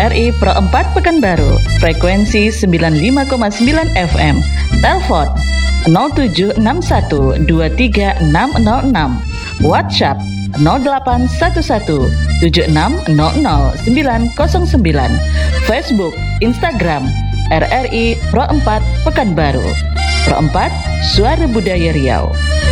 RRI Pro 4 Pekanbaru, frekuensi 95,9 FM, telepon 0761 23606, WhatsApp 0811 7600 Facebook, Instagram RRI Pro 4 Pekanbaru. Pro 4, Suara Budaya Riau.